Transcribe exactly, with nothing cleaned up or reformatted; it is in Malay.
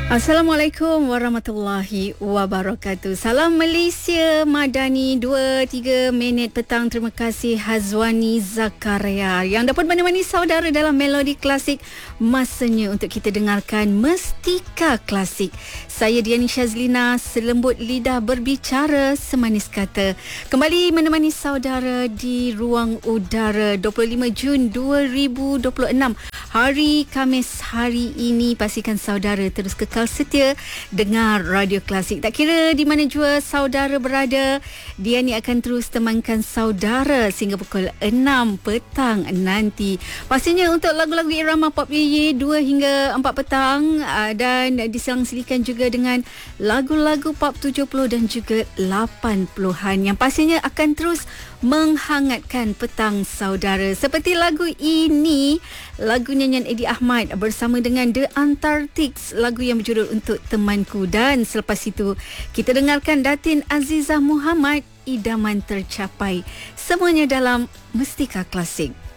Assalamualaikum warahmatullahi wabarakatuh. Salam Malaysia Madani, dua tiga minit petang. Terima kasih Hazwani Zakaria yang dapat menemani saudara dalam melodi klasik. Masanya untuk kita dengarkan Mestika Klasik. Saya Diani Syazlina, selembut lidah berbicara semanis kata. Kembali menemani saudara di ruang udara dua puluh lima Jun dua ribu dua puluh enam. Hari Khamis hari ini, pastikan saudara terus kekal setia dengar Radio Klasik. Tak kira di mana jua saudara berada, Diani akan terus temankan saudara sehingga pukul enam petang nanti. Pastinya untuk lagu-lagu irama pop Y Y dua hingga empat petang, dan diselang-selikan juga dengan lagu-lagu pop tujuh puluh dan juga lapan puluhan yang pastinya akan terus menghangatkan petang saudara. Seperti lagu ini, lagu nyanyian Eddie Ahmad bersama dengan The Antarctics, lagu yang berjudul Untuk Temanku. Dan selepas itu kita dengarkan Datin Azizah Muhammad, Idaman Tercapai. Semuanya dalam Mestika Klasik.